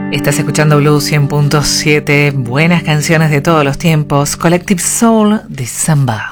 Estás escuchando Blue 100.7, buenas canciones de todos los tiempos, Collective Soul de Samba.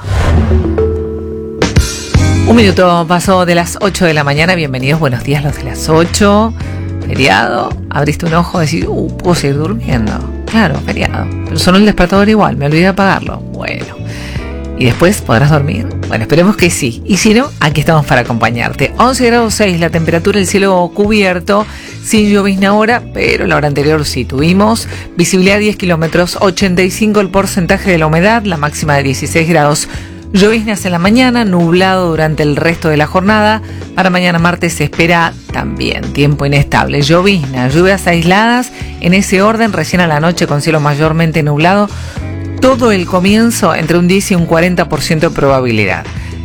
Un minuto pasó de las 8 de la mañana, bienvenidos, buenos días los de las 8. Feriado, abriste un ojo y decís, puedo seguir durmiendo. Claro, feriado, pero sonó el despertador igual, me olvidé de apagarlo. Bueno, ¿y después podrás dormir? Bueno, esperemos que sí. Y si no, aquí estamos para acompañarte. 11 grados 6, la temperatura, el cielo cubierto, sin llovizna ahora, pero la hora anterior sí tuvimos. Visibilidad 10 kilómetros, 85 el porcentaje de la humedad, la máxima de 16 grados. Lloviznas en la mañana, nublado durante el resto de la jornada. Para mañana martes se espera también tiempo inestable. Lloviznas, lluvias aisladas, en ese orden, recién a la noche con cielo mayormente nublado. Todo el comienzo entre un 10 y un 40% de probabilidad.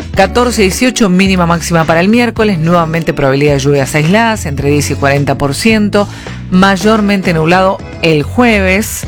14-18 mínima máxima para el miércoles, nuevamente probabilidad de lluvias aisladas entre 10 y 40%, mayormente nublado el jueves,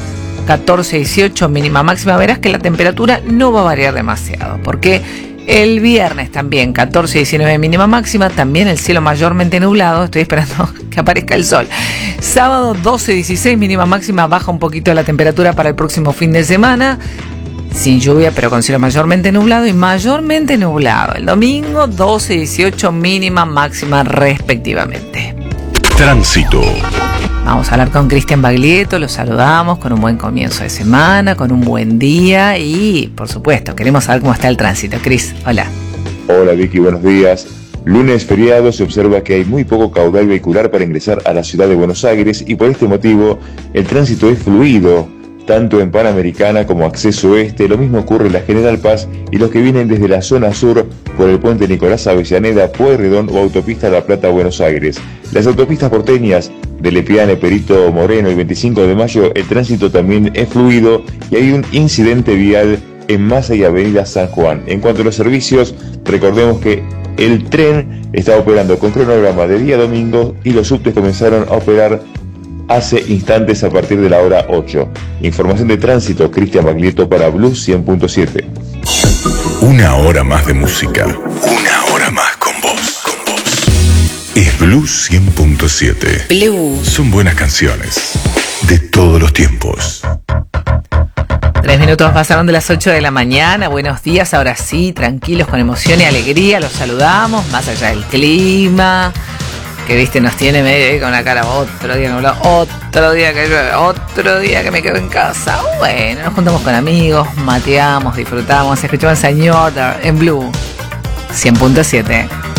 14-18 mínima máxima. Verás que la temperatura no va a variar demasiado, porque el viernes también 14-19 mínima máxima, también el cielo mayormente nublado, estoy esperando que aparezca el sol. Sábado 12-16 mínima máxima, baja un poquito la temperatura para el próximo fin de semana, sin lluvia pero con cielo mayormente nublado y mayormente nublado. El domingo 12-18 mínima máxima respectivamente. Tránsito. Vamos a hablar con Cristian Baglietto, lo saludamos con un buen comienzo de semana, con un buen día y, por supuesto, queremos saber cómo está el tránsito. Cris, hola. Hola Vicky, buenos días. Lunes feriado, se observa que hay muy poco caudal vehicular para ingresar a la ciudad de Buenos Aires y por este motivo el tránsito es fluido, tanto en Panamericana como acceso oeste. Lo mismo ocurre en la General Paz y los que vienen desde la zona sur por el puente Nicolás Avellaneda, Pueyrredón o autopista La Plata-Buenos Aires. Las autopistas porteñas de Lepiane, Perito Moreno y 25 de Mayo, el tránsito también es fluido y hay un incidente vial en Massa y Avenida San Juan. En cuanto a los servicios, recordemos que el tren está operando con cronograma de día domingo y los subtes comenzaron a operar hace instantes a partir de la hora 8. Información de tránsito, Cristian Baglietto para Blue 100.7. Una hora más de música. Una hora más con vos. Es Blue 100.7. Blue. Son buenas canciones de todos los tiempos. 3 minutos pasaron de las 8 de la mañana. Buenos días, ahora sí, tranquilos, con emoción y alegría. Los saludamos, más allá del clima, que viste, nos tiene medio con la cara. Otro día nublado, otro día que llueve, otro día que me quedo en casa. Bueno, nos juntamos con amigos, mateamos, disfrutamos, escuchamos a New Order en Blue 100.7.